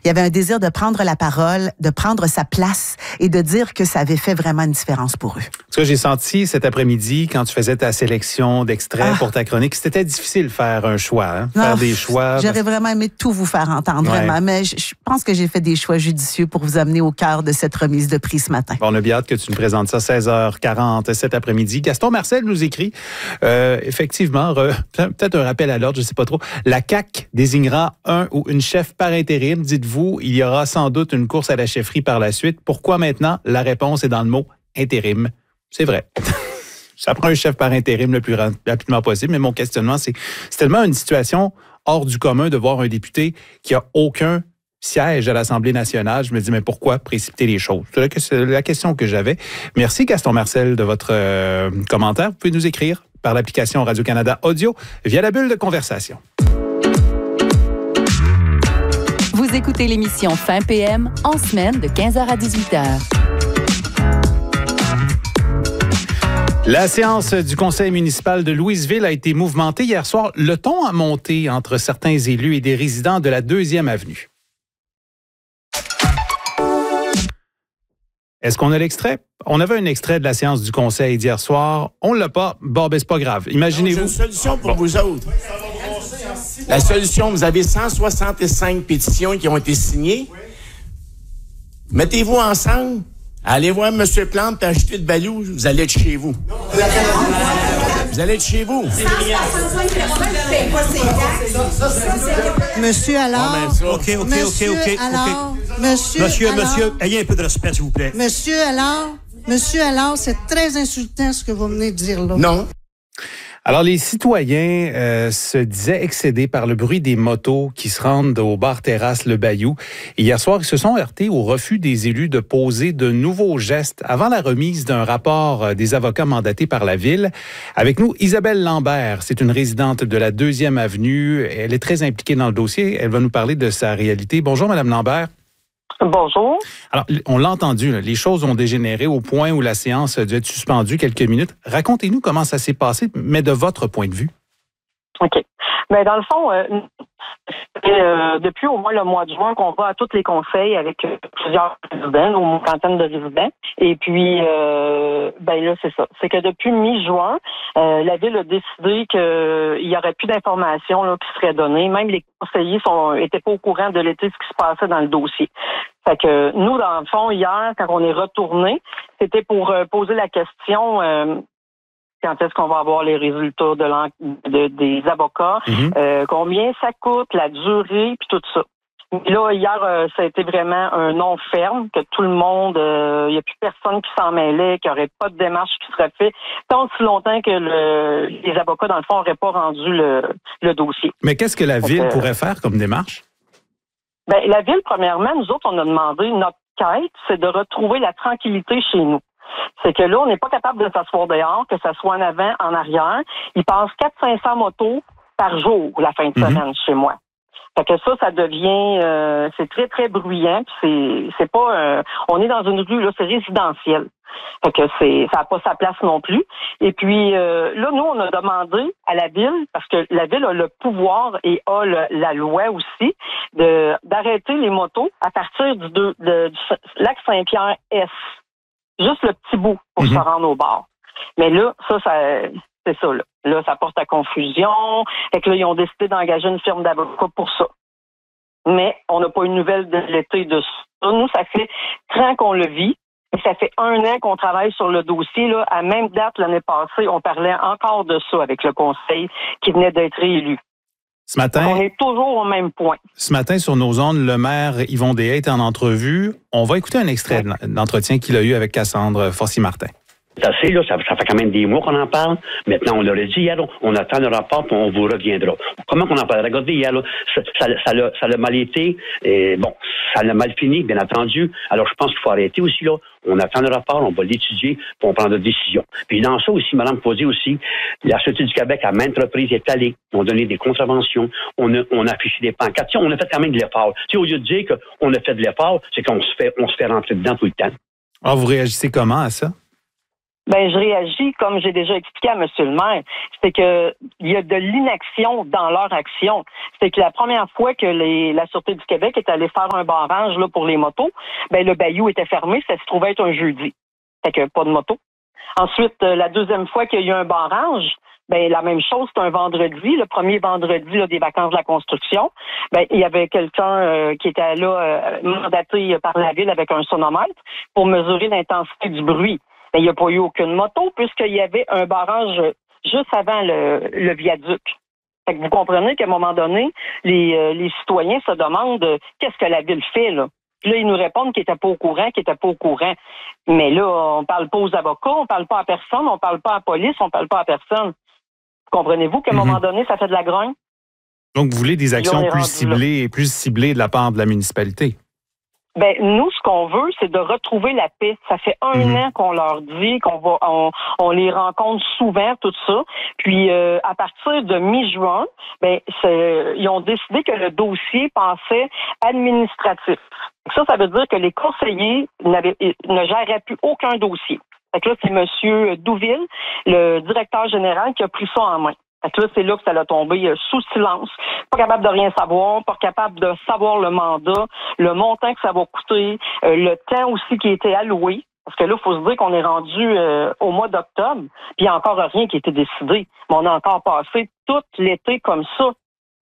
Il y avait un désir de prendre la parole, de prendre sa place et de dire que ça avait fait vraiment une différence pour eux. Ce que j'ai senti cet après-midi, quand tu faisais ta sélection d'extraits pour ta chronique, c'était difficile de faire un choix, hein? Faire des choix. J'aurais vraiment aimé tout vous faire entendre, vraiment, mais je pense que j'ai fait des choix judicieux pour vous amener au cœur de cette remise de prix ce matin. Bon, on a bien hâte que tu nous présentes ça 16h40 cet après-midi. Gaston Marcel nous écrit, effectivement, peut-être un rappel à l'ordre, je ne sais pas trop, la CAQ désignera un ou une chef par intérim. Dites-vous, il y aura sans doute une course à la chefferie par la suite. Pourquoi maintenant? La réponse est dans le mot intérim. C'est vrai. Ça prend un chef par intérim le plus rapidement possible, mais mon questionnement, c'est tellement une situation hors du commun de voir un député qui a aucun siège à l'Assemblée nationale. Je me dis, mais pourquoi précipiter les choses? C'est la question que j'avais. Merci, Gaston Marcel, de votre commentaire. Vous pouvez nous écrire par l'application Radio-Canada Audio via la bulle de conversation. Vous écoutez l'émission Fin PM en semaine de 15h à 18h. La séance du conseil municipal de Louisville a été mouvementée hier soir. Le ton a monté entre certains élus et des résidents de la 2e avenue. Est-ce qu'on a l'extrait? On avait un extrait de la séance du conseil d'hier soir. On l'a pas. Bon, ben c'est pas grave. Imaginez-vous. J'ai une solution pour vous autres. La solution, vous avez 165 pétitions qui ont été signées. Mettez-vous ensemble. Allez voir M. Plante et achetez le balou. Vous allez être chez vous. Vous allez être chez vous. Monsieur, alors... OK. Monsieur, ayez un peu de respect, s'il vous plaît. Monsieur, alors, c'est très insultant ce que vous venez de dire là. Non. Alors, les citoyens se disaient excédés par le bruit des motos qui se rendent au bar-terrasse Le Bayou. Et hier soir, ils se sont heurtés au refus des élus de poser de nouveaux gestes avant la remise d'un rapport des avocats mandatés par la Ville. Avec nous, Isabelle Lambert. C'est une résidente de la 2e avenue. Elle est très impliquée dans le dossier. Elle va nous parler de sa réalité. Bonjour, Madame Lambert. Bonjour. Alors, on l'a entendu, là, les choses ont dégénéré au point où la séance a dû être suspendue quelques minutes. Racontez-nous comment ça s'est passé, mais de votre point de vue. OK. Mais dans le fond, depuis au moins le mois de juin qu'on va à tous les conseils avec plusieurs résidents, ou une quinzaine de résidents. Et puis, ben là, c'est ça. C'est que depuis mi-juin, la Ville a décidé qu'il n'y aurait plus d'informations là, qui seraient données. Même les conseillers étaient pas au courant de l'été ce qui se passait dans le dossier. Fait que nous, dans le fond, hier, quand on est retourné, c'était pour poser la question... quand est-ce qu'on va avoir les résultats des avocats, combien ça coûte, la durée, puis tout ça. Et là, hier, ça a été vraiment un non ferme, que tout le monde, il n'y a plus personne qui s'en mêlait, qu'il n'y aurait pas de démarche qui serait faite, tant si longtemps que les avocats, dans le fond, n'auraient pas rendu le dossier. Mais qu'est-ce que la Ville pourrait faire comme démarche? Ben, la Ville, premièrement, nous autres, on a demandé, notre quête, c'est de retrouver la tranquillité chez nous. C'est que là, on n'est pas capable de s'asseoir dehors, que ça soit en avant, en arrière. Ils passent 400-500 motos par jour la fin de semaine chez moi. Fait que ça devient, c'est très, très bruyant. Puis c'est pas, on est dans une rue, là, c'est résidentiel. Fait que ça n'a pas sa place non plus. Et puis, là, nous, on a demandé à la Ville, parce que la Ville a le pouvoir et a la loi aussi, d'arrêter les motos à partir du lac Saint-Pierre-Est. Juste le petit bout pour se rendre au bar. Mais là, c'est ça, là. Là, ça porte à confusion. Fait que là, ils ont décidé d'engager une firme d'avocats pour ça. Mais on n'a pas eu de nouvelles de l'été de ça. Nous, ça fait 30 ans qu'on le vit. Et ça fait 1 an qu'on travaille sur le dossier. Là. À même date, l'année passée, on parlait encore de ça avec le conseil qui venait d'être réélu. Ce matin, on est toujours au même point. Ce matin, sur nos ondes, le maire Yvon Deshaies est en entrevue. On va écouter un extrait d'entretien qu'il a eu avec Cassandre Forcy-Martin. C'est assez, là, ça fait quand même des mois qu'on en parle. Maintenant, on l'aurait dit hier, là, on attend le rapport, puis on vous reviendra. Comment qu'on en parle? Regardez, hier, là, ça l'a mal été. Et bon, ça l'a mal fini, bien entendu. Alors, je pense qu'il faut arrêter aussi, là. On attend le rapport, on va l'étudier, puis on prend notre décision. Puis dans ça aussi, Mme Posé aussi, la Sûreté du Québec, à maintes reprises, est allée. On a donné des contraventions, on a affiché des pancartes. Tu sais, on a fait quand même de l'effort. Tu sais, au lieu de dire qu'on a fait de l'effort, c'est qu'on se fait rentrer dedans tout le temps. Ah, vous réagissez comment à ça? Ben, je réagis comme j'ai déjà expliqué à M. le maire. C'est que il y a de l'inaction dans leur action. C'est que la première fois que la Sûreté du Québec est allée faire un barrage là, pour les motos, ben le bayou était fermé, ça se trouvait être un jeudi. Fait que pas de moto. Ensuite, la deuxième fois qu'il y a eu un barrage, ben la même chose, c'est un vendredi, le premier vendredi là, des vacances de la construction. Ben il y avait quelqu'un qui était là mandaté par la ville avec un sonomètre pour mesurer l'intensité du bruit. Ben, il n'y a pas eu aucune moto puisqu'il y avait un barrage juste avant le viaduc. Fait que vous comprenez qu'à un moment donné, les citoyens se demandent qu'est-ce que la ville fait là. Puis là, ils nous répondent qu'ils n'étaient pas au courant, Mais là, on parle pas aux avocats, on parle pas à personne, on parle pas à la police, on parle pas à personne. Comprenez-vous qu'à un moment donné, ça fait de la grogne? Donc, vous voulez des actions plus ciblées de la part de la municipalité? Ben nous, ce qu'on veut, c'est de retrouver la paix. Ça fait un an qu'on leur dit on les rencontre souvent, tout ça. Puis à partir de mi-juin, ben ils ont décidé que le dossier passait administratif. Ça veut dire que les conseillers ne géraient plus aucun dossier. Fait que là, c'est M. Douville, le directeur général, qui a pris ça en main. Fait que là, c'est là que ça l'a tombé sous silence. Pas capable de rien savoir, pas capable de savoir le mandat, le montant que ça va coûter, le temps aussi qui a été alloué. Parce que là, il faut se dire qu'on est rendu au mois d'octobre, puis il n'y a encore rien qui a été décidé. Mais on a encore passé tout l'été comme ça.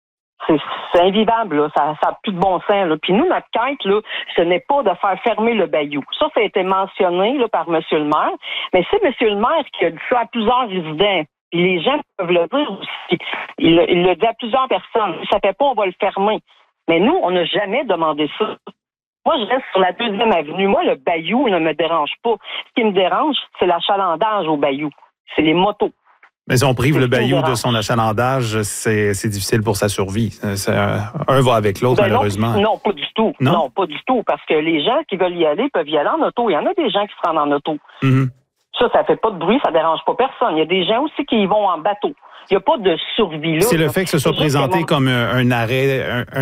C'est invivable, là. Ça n'a plus de bon sens. Là. Puis nous, notre quête, là, ce n'est pas de faire fermer le bayou. Ça a été mentionné là, par M. le maire. Mais c'est M. le maire qui a dit ça à plusieurs résidents. Puis les gens peuvent le dire aussi. Il le dit à plusieurs personnes. Ça fait pas, on va le fermer. Mais nous, on n'a jamais demandé ça. Moi, je reste sur la 2e avenue. Moi, le bayou ne me dérange pas. Ce qui me dérange, c'est l'achalandage au bayou. C'est les motos. Mais si on prive le bayou de son achalandage, c'est difficile pour sa survie. Un va avec l'autre, malheureusement. Non, pas du tout. Non, pas du tout. Parce que les gens qui veulent y aller peuvent y aller en auto. Il y en a des gens qui se rendent en auto. Mm-hmm. Ça fait pas de bruit, ça dérange pas personne. Il y a des gens aussi qui y vont en bateau. Il n'y a pas de survie là. C'est le fait que ce soit présenté comme un arrêt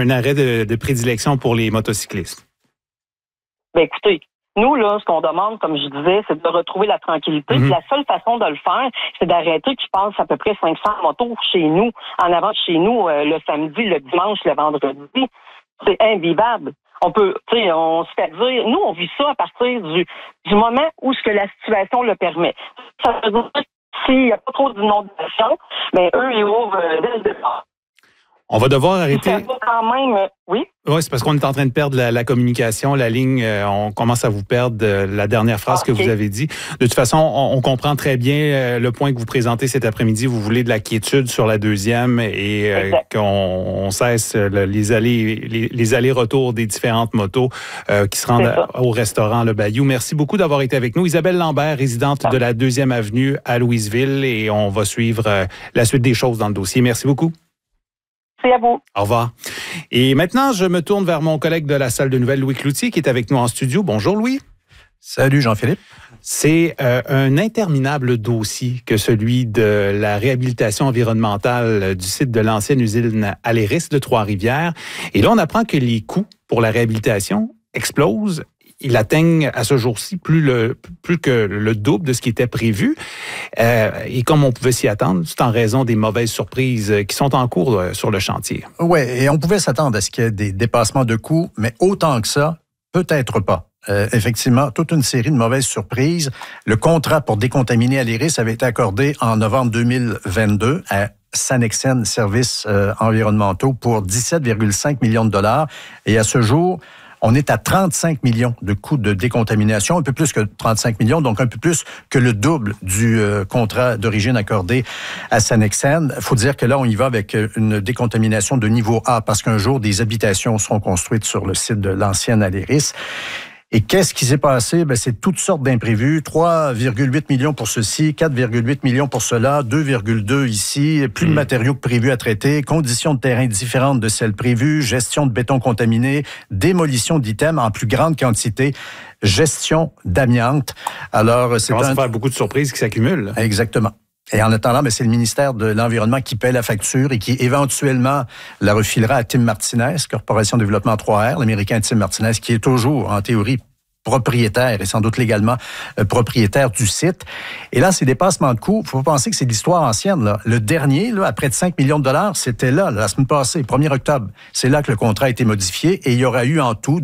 de prédilection pour les motocyclistes. Ben écoutez, nous, là, ce qu'on demande, comme je disais, c'est de retrouver la tranquillité. Mm-hmm. La seule façon de le faire, c'est d'arrêter qu'il passe à peu près 500 motos chez nous, en avant de chez nous, le samedi, le dimanche, le vendredi. C'est invivable. On peut, tu sais, on se fait dire, nous, on vit ça à partir du moment où ce que la situation le permet. Ça veut dire que s'il n'y a pas trop d'inondation, ben eux, ils ouvrent dès le départ. On va devoir arrêter. Quand même, oui. Oui, c'est parce qu'on est en train de perdre la communication, la ligne. On commence à vous perdre la dernière phrase que vous avez dit. De toute façon, on comprend très bien le point que vous présentez cet après-midi. Vous voulez de la quiétude sur la 2e et qu'on cesse les allers-retours des différentes motos qui se rendent au restaurant Le Bayou. Merci beaucoup d'avoir été avec nous. Isabelle Lambert, résidente de la 2e avenue à Louisville, et on va suivre la suite des choses dans le dossier. Merci beaucoup. Merci à vous. Au revoir. Et maintenant, je me tourne vers mon collègue de la salle de nouvelles, Louis Cloutier, qui est avec nous en studio. Bonjour, Louis. Salut, Jean-Philippe. C'est un interminable dossier que celui de la réhabilitation environnementale du site de l'ancienne usine Aléris de Trois-Rivières. Et là, on apprend que les coûts pour la réhabilitation explosent. Ils atteignent à ce jour-ci plus que le double de ce qui était prévu. Et comme on pouvait s'y attendre, c'est en raison des mauvaises surprises qui sont en cours sur le chantier. Oui, et on pouvait s'attendre à ce qu'il y ait des dépassements de coûts, mais autant que ça, peut-être pas. Effectivement, toute une série de mauvaises surprises. Le contrat pour décontaminer Aléris avait été accordé en novembre 2022 à Sanexen Services environnementaux pour 17,5 millions de dollars. Et à ce jour, on est à 35 millions de coûts de décontamination, un peu plus que 35 millions, donc un peu plus que le double du contrat d'origine accordé à Sanexen. Il faut dire que là, on y va avec une décontamination de niveau A, parce qu'un jour, des habitations seront construites sur le site de l'ancienne Aléris. Et qu'est-ce qui s'est passé? Ben, c'est toutes sortes d'imprévus. 3,8 millions pour ceci, 4,8 millions pour cela, 2,2 ici, plus de matériaux que prévu à traiter, conditions de terrain différentes de celles prévues, gestion de béton contaminé, démolition d'items en plus grande quantité, gestion d'amiante. Alors, c'est ça fait beaucoup de surprises qui s'accumulent. Exactement. Et en attendant, c'est le ministère de l'Environnement qui paie la facture et qui éventuellement la refilera à Tim Martinez, Corporation de développement 3R, l'Américain Tim Martinez, qui est toujours, en théorie, propriétaire et sans doute légalement propriétaire du site. Et là, ces dépassements de coûts, il faut pas penser que c'est de l'histoire ancienne. Là. Le dernier, là, à près de 5 millions de dollars, c'était là, la semaine passée, 1er octobre. C'est là que le contrat a été modifié et il y aura eu en tout